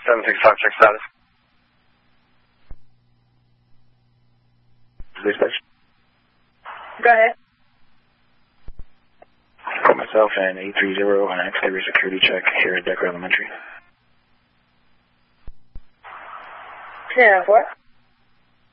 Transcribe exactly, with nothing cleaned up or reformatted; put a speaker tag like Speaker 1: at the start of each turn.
Speaker 1: seven six five, check status. Dispatch.
Speaker 2: Go ahead.
Speaker 1: Call myself and eight three zero on an exterior security check here at Decker Elementary.
Speaker 2: ten four.